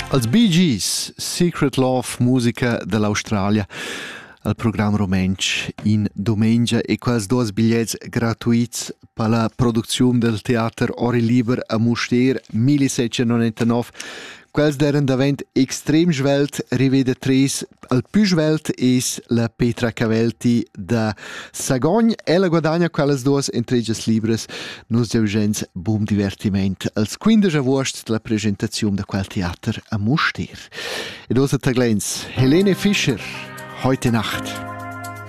Als Bee Gees, Secret Love, musica dall'Australia. Il programma romensch in domenica e quels dos bigliets gratuits per la produzione del teatro Ori Liber a Muster 1799. Quels deren davent extrem svelt, rivede tres. Il più svelt es la Petra Cavelti da Sagogn. Ella guadagna quelles duas entregas libres. Nus geugens bum divertiment. Als 15 agost la presentazione da quel teatro a Muster. Ed osa taglens Helene Fischer, heute Nacht.